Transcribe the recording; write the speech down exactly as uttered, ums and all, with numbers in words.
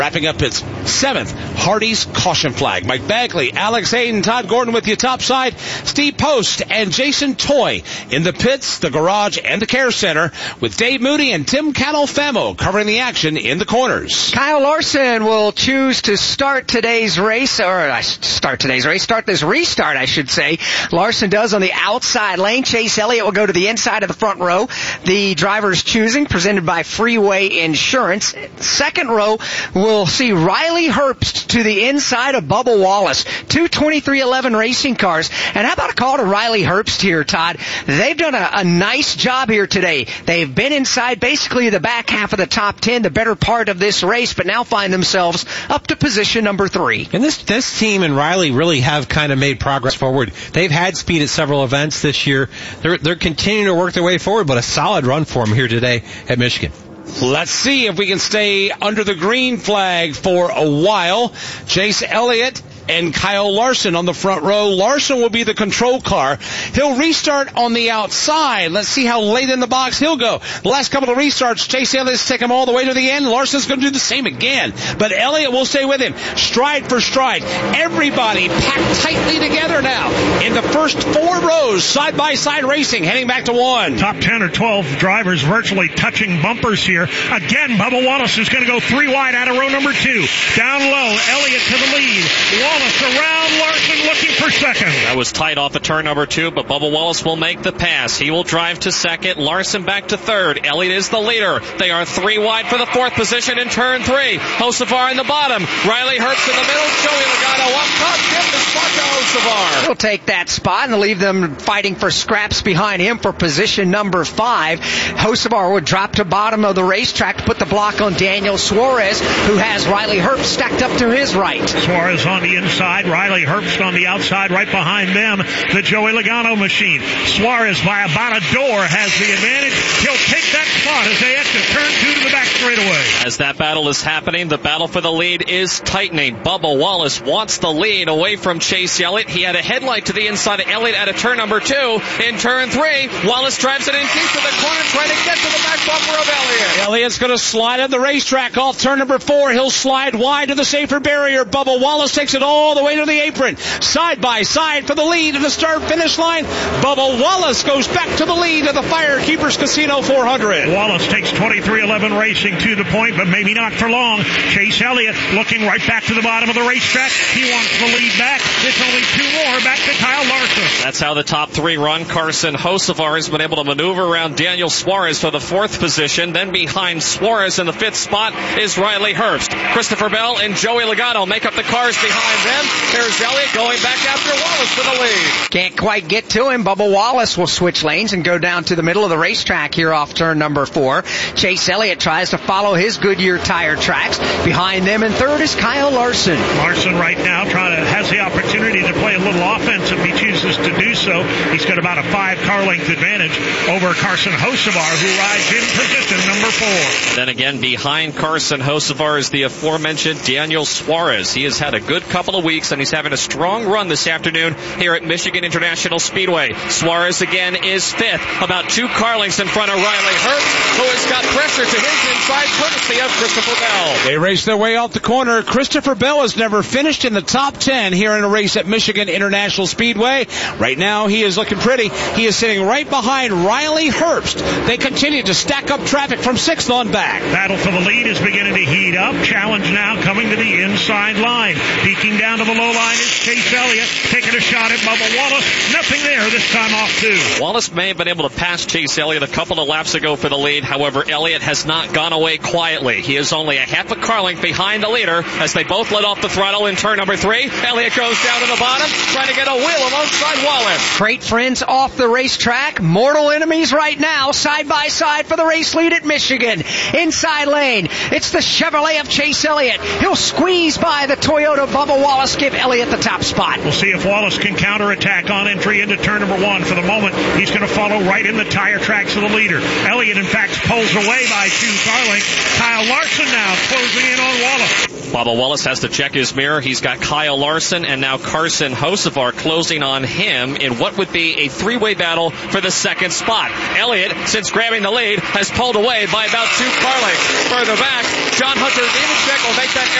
Wrapping up its seventh Hardy's Caution Flag. Mike Bagley, Alex Hayden, Todd Gordon with you topside. Steve Post and Jason Toy in the pits, the garage, and the care center with Dave Moody and Tim Catalfamo covering the action in the corners. Kyle Larson will choose to start today's race, or uh, start today's race, start this restart, I should say. Larson does on the outside lane. Chase Elliott will go to the inside of the front row. The driver's choosing, presented by Freeway Insurance. Second row will We'll see Riley Herbst to the inside of Bubba Wallace. Two twenty-three eleven racing cars. And how about a call to Riley Herbst here, Todd? They've done a, a nice job here today. They've been inside basically the back half of the top ten, the better part of this race, but now find themselves up to position number three. And this, this team and Riley really have kind of made progress forward. They've had speed at several events this year. They're, they're continuing to work their way forward, but a solid run for them here today at Michigan. Let's see if we can stay under the green flag for a while. Chase Elliott and Kyle Larson on the front row. Larson will be the control car. He'll restart on the outside. Let's see how late in the box he'll go. The last couple of restarts, Chase Elliott's taken him all the way to the end. Larson's going to do the same again. But Elliott will stay with him, stride for stride. Everybody packed tightly together now in the first four rows, side-by-side racing, heading back to one. Top ten or twelve drivers virtually touching bumpers here. Again, Bubba Wallace is going to go three wide out of row number two. Down low, Elliott to the lead. Wallace around Larson looking for second. That was tight off of turn number two, but Bubba Wallace will make the pass. He will drive to second. Larson back to third. Elliott is the leader. They are three wide for the fourth position in turn three. Hocevar in the bottom. Riley Herbst in the middle. Joey Logano up top. Give the spot to Hocevar. He'll take that spot and leave them fighting for scraps behind him for position number five. Hocevar would drop to bottom of the racetrack to put the block on Daniel Suarez, who has Riley Herbst stacked up to his right. Suarez on the inside, Riley Herbst on the outside, right behind them, the Joey Logano machine. Suarez by about a door has the advantage. He'll take that spot as they exit turn two to the back straightaway. As that battle is happening, the battle for the lead is tightening. Bubba Wallace wants the lead away from Chase Elliott. He had a headlight to the inside of Elliott at a turn number two. In turn three, Wallace drives it in deep to the corner, trying to get to the back bumper of Elliott. Elliott's going to slide on the racetrack off turn number four. He'll slide wide to the safer barrier. Bubba Wallace takes it all the way to the apron. Side by side for the lead at the start finish line. Bubba Wallace goes back to the lead of the Firekeepers Casino four hundred. Wallace takes twenty-three eleven racing to the point, but maybe not for long. Chase Elliott looking right back to the bottom of the racetrack. He wants the lead back. It's only two more back to Kyle Larson. That's how the top three run. Carson Hocevar has been able to maneuver around Daniel Suarez for the fourth position. Then behind Suarez in the fifth spot is Riley Herbst. Christopher Bell and Joey Logano make up the cars behind them. There's Elliott going back after Wallace for the lead. Can't quite get to him. Bubba Wallace will switch lanes and go down to the middle of the racetrack here off turn number four. Chase Elliott tries to follow his Goodyear tire tracks. Behind them in third is Kyle Larson. Larson right now trying to has the opportunity to play a little offense if he chooses to do so. He's got about a five car length advantage over Carson Hocevar, who rides in position number four. Then again, behind Carson Hocevar is the aforementioned Daniel Suarez. He has had a good couple of weeks, and he's having a strong run this afternoon here at Michigan International Speedway. Suarez again is fifth, about two car lengths in front of Riley Herbst, who has got pressure to his inside courtesy of Christopher Bell. They race their way out the corner. Christopher Bell has never finished in the top ten here in a race at Michigan International Speedway. Right now, he is looking pretty. He is sitting right behind Riley Herbst. They continue to stack up traffic from sixth on back. Battle for the lead is beginning to heat up. Challenge now coming to the inside line. Peeking down to the low line is Chase Elliott, taking a shot at Bubba Wallace. Nothing there this time off two. Wallace may have been able to pass Chase Elliott a couple of laps ago for the lead. However, Elliott has not gone away quietly. He is only a half a car length behind the leader as they both let off the throttle in turn number three. Elliott goes down to the bottom, trying to get a wheel alongside Wallace. Great friends off the racetrack. Mortal enemies right now, side by side for the race lead at Michigan. Inside lane, it's the Chevrolet of Chase Elliott. He'll squeeze by the Toyota Bubba Wallace, give Elliott the top spot. We'll see if Wallace can counterattack on entry into turn number one. For the moment, he's going to follow right in the tire tracks of the leader. Elliott, in fact, pulls away by two car lengths. Kyle Larson now closing in on Wallace. Bubba Wallace has to check his mirror. He's got Kyle Larson and now Carson Hocevar closing on him in what would be a three-way battle for the second spot. Elliott, since grabbing the lead, has pulled away by about two car lengths. Further back, John Hunter Nemechek will make that